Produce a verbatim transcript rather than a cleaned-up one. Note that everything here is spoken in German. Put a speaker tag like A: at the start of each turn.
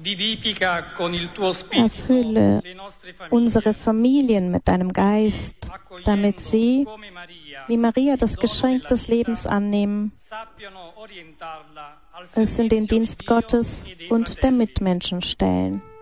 A: Erfülle unsere Familien mit deinem Geist, damit sie, wie Maria, das Geschenk des Lebens annehmen, es in den Dienst Gottes und der Mitmenschen stellen.